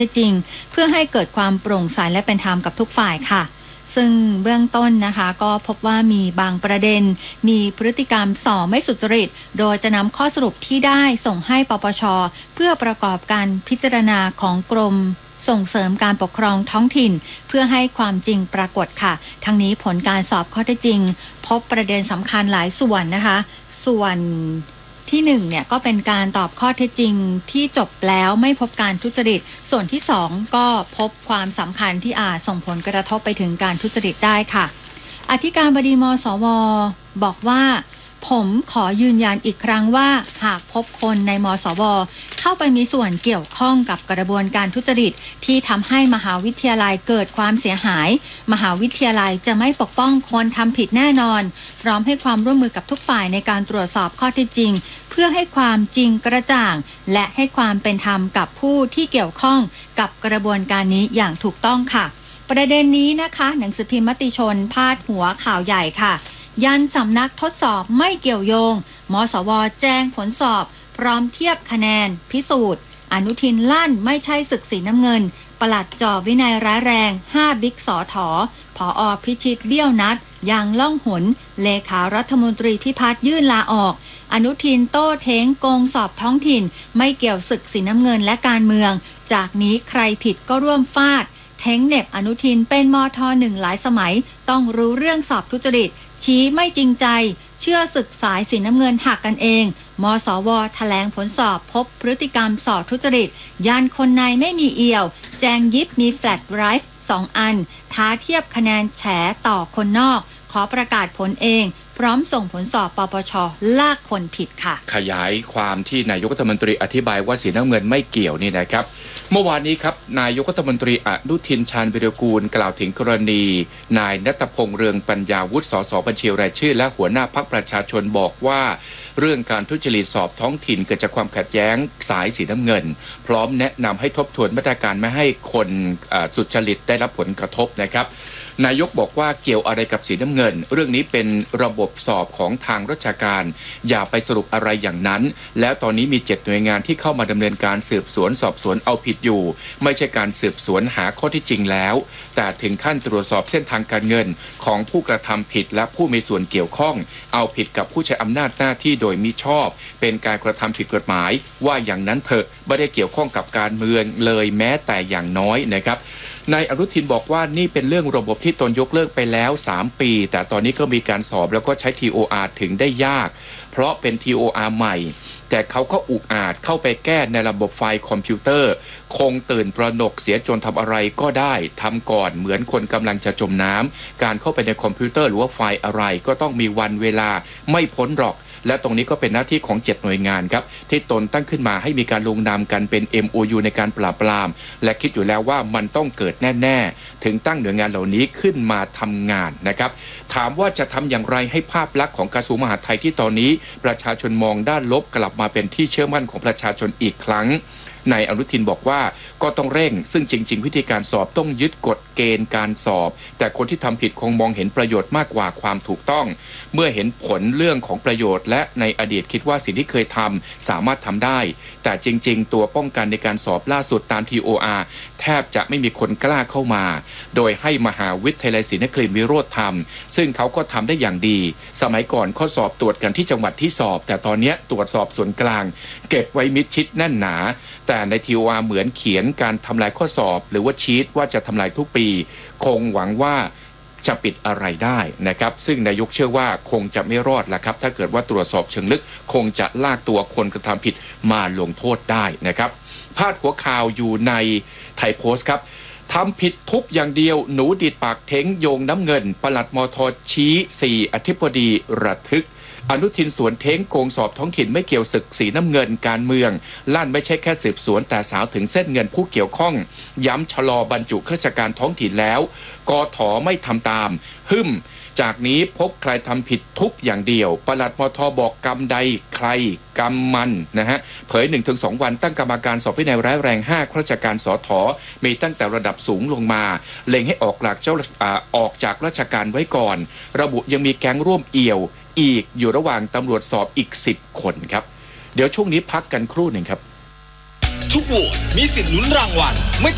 จริงเพื่อให้เกิดความโปร่งใสและเป็นธรรมกับทุกฝ่ายค่ะซึ่งเบื้องต้นนะคะก็พบว่ามีบางประเด็นมีพฤติกรรมส่อไม่สุจริตโดยจะนำข้อสรุปที่ได้ส่งให้ปปช.เพื่อประกอบการพิจารณาของกรมส่งเสริมการปกครองท้องถิ่นเพื่อให้ความจริงปรากฏค่ะทั้งนี้ผลการสอบข้อเท็จจริงพบประเด็นสำคัญหลายส่วนนะคะส่วนที่1เนี่ยก็เป็นการตอบข้อเท็จจริงที่จบแล้วไม่พบการทุจริตส่วนที่2ก็พบความสำคัญที่อาจส่งผลกระทบไปถึงการทุจริตได้ค่ะอธิการบดีมสว.บอกว่าผมขอยืนยันอีกครั้งว่าหากพบคนในมสว.เข้าไปมีส่วนเกี่ยวข้องกับกระบวนการทุจริตที่ทำให้มหาวิทยาลัยเกิดความเสียหายมหาวิทยาลัยจะไม่ปกป้องคนทำผิดแน่นอนพร้อมให้ความร่วมมือกับทุกฝ่ายในการตรวจสอบข้อเท็จจริงเพื่อให้ความจริงกระจ่างและให้ความเป็นธรรมกับผู้ที่เกี่ยวข้องกับกระบวนการนี้อย่างถูกต้องค่ะประเด็นนี้นะคะหนังสือพิมพ์มติชนพาดหัวข่าวใหญ่ค่ะยันสำนักทดสอบไม่เกี่ยวโยงมสว.แจ้งผลสอบพร้อมเทียบคะแนนพิสูจน์อนุทินลั่นไม่ใช่ศึกสีน้ำเงินปลัดจ่อวินัยร้ายแรง5บิ๊กสถ.ผอ.พิชิตเบี้ยวนัดยังล่องหนเลขารัฐมนตรีพิพัฒน์ยื่นลาออกอนุทินโต้เท้งโกงสอบท้องถิ่นไม่เกี่ยวศึกสีน้ำเงินและการเมืองจากนี้ใครผิดก็ร่วมฟาดเท้งเหน็บอนุทินเป็นมท.1หลายสมัยต้องรู้เรื่องสอบทุจริตชี้ไม่จริงใจเชื่อศึกสายสีน้ำเงินหักกันเองมสว.แถลงผลสอบพบพฤติกรรมสอบทุจริตยันคนในไม่มีเอี่ยวแจงยิบมีแฟลชไดรฟ์2อันท้าเทียบคะแนนแฉต่อคนนอกขอประกาศผลเองพร้อมส่งผลสอบปปช.ลากคนผิดค่ะขยายความที่นายกรัฐมนตรีอธิบายว่าสีน้ำเงินไม่เกี่ยวนี่นะครับเมื่อวานนี้ครับนายกรัฐมนตรีอนุทินชาญวิรากูลกล่าวถึงกรณีนายณัฐพงษ์เรืองปัญญาวุฒิสสบัญชีรายชื่อและหัวหน้าพรรคประชาชนบอกว่าเรื่องการทุจริตสอบท้องถิ่นเกิดจากความขัดแย้งสายสีน้ำเงินพร้อมแนะนำให้ทบทวนมาตรการไม่ให้คนสุจริตได้รับผลกระทบนะครับนายกบอกว่าเกี่ยวอะไรกับสีน้ำเงินเรื่องนี้เป็นระบบสอบของทางราชการอย่าไปสรุปอะไรอย่างนั้นแล้วตอนนี้มี7หน่วยงานที่เข้ามาดำเนินการสืบสวนสอบสวนเอาผิดอยู่ไม่ใช่การสืบสวนหาข้อที่จริงแล้วแต่ถึงขั้นตรวจสอบเส้นทางการเงินของผู้กระทำผิดและผู้มีส่วนเกี่ยวข้องเอาผิดกับผู้ใช้อำนาจหน้าที่โดยมิชอบเป็นการกระทำผิดกฎหมายว่าอย่างนั้นเถอะไม่ได้เกี่ยวข้องกับการเมืองเลยแม้แต่อย่างน้อยนะครับนายอนุทินบอกว่านี่เป็นเรื่องระบบที่ตนยกเลิกไปแล้ว3ปีแต่ตอนนี้ก็มีการสอบแล้วก็ใช้ TOR ถึงได้ยากเพราะเป็น TOR ใหม่แต่เขาก็อุกอาจเข้าไปแก้ในระบบไฟล์คอมพิวเตอร์คงตื่นตระหนกเสียจนทำอะไรก็ได้ทำก่อนเหมือนคนกำลังจะจมน้ำการเข้าไปในคอมพิวเตอร์หรือว่าไฟล์อะไรก็ต้องมีวันเวลาไม่พ้นหรอกและตรงนี้ก็เป็นหน้าที่ของ7หน่วยงานครับที่ตนตั้งขึ้นมาให้มีการลงนามกันเป็น MOU ในการปราบปรามและคิดอยู่แล้วว่ามันต้องเกิดแน่ๆถึงตั้งหน่วยงานเหล่านี้ขึ้นมาทำงานนะครับถามว่าจะทำอย่างไรให้ภาพลักษณ์ของกระทรวงมหาดไทยที่ตอนนี้ประชาชนมองด้านลบกลับมาเป็นที่เชื่อมั่นของประชาชนอีกครั้งนายอนุทินบอกว่าก็ต้องเร่งซึ่งจริงๆวิธีการสอบต้องยึดกฎเกณฑ์การสอบแต่คนที่ทำผิดคงมองเห็นประโยชน์มากกว่าความถูกต้องเมื่อเห็นผลเรื่องของประโยชน์และในอดีตคิดว่าสิ่งที่เคยทำสามารถทำได้แต่จริงๆตัวป้องกันในการสอบล่าสุดตาม TOR แทบจะไม่มีคนกล้าเข้ามาโดยให้มหาวิทยาลัยศรีนครินทร์วิโรธทำซึ่งเขาก็ทำได้อย่างดีสมัยก่อนข้อสอบตรวจกันที่จังหวัดที่สอบแต่ตอนนี้ตรวจสอบส่วนกลางเก็บไว้มิดชิดแน่นหนาแต่ใน TOR เหมือนเขียนการทำลายข้อสอบหรือว่าชีตว่าจะทำลายทุกปีคงหวังว่าจะปิดอะไรได้นะครับซึ่งนายกเชื่อว่าคงจะไม่รอดละครับถ้าเกิดว่าตรวจสอบเชิงลึกคงจะลากตัวคนกระทำผิดมาลงโทษได้นะครับพาดหัวข่าวอยู่ในไทยโพสต์ครับทำผิดทุบอย่างเดียวหนูดิดปากเท้งโยงน้ำเงินปลัดมท.ชี้4อธิบดีระทึกอนุทินสวนเท้งโกงสอบท้องถิ่นไม่เกี่ยวศึกสีน้ำเงินการเมืองลั่นไม่ใช่แค่สืบสวนแต่สาวถึงเส้นเงินผู้เกี่ยวข้องย้ำชะลอบรรจุข้าราชการท้องถิ่นแล้วกถ.ไม่ทำตามจากนี้พบใครทำผิดทุบอย่างเดียวปลัดมท.บอกกรรมใดใครกรรมมันนะฮะเผย 1-2 วันตั้งกรรมการสอบวินัยร้ายแรง5ข้าราชการสถ.มีตั้งแต่ระดับสูงลงมาเล็งให้ออกจากราชการไว้ก่อนระบุยังมีแก๊งร่วมเอี่ยวอีกอยู่ระหว่างตำรวจสอบอีก10 คนครับเดี๋ยวช่วงนี้พักกันครู่หนึ่งครับทุกโหวตมีสิทธิ์ลุ้นรางวัลไม่